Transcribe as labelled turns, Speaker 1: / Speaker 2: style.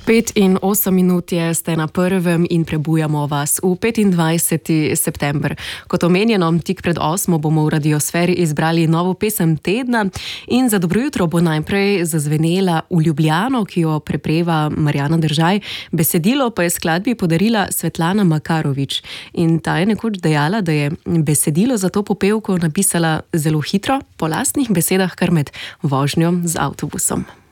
Speaker 1: 5:08 je, ste na prvem in prebujamo vas v 25. september. Kot omenjeno, tik pred 8 bomo v Radiosferi izbrali novo pesem tedna in za dobro jutro bo najprej zazvenela V Ljubljano, ki jo prepreva Marjana Držaj, besedilo pa je skladbi podarila Svetlana Makarovič. In ta je nekoč dejala, da je besedilo za to popevko napisala zelo hitro, po lastnih besedah kar med vožnjo z avtobusom.